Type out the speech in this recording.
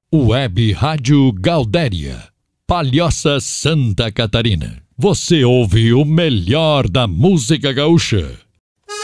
Web Rádio Galdéria, Palhoça, Santa Catarina. Você ouve o melhor da música gaúcha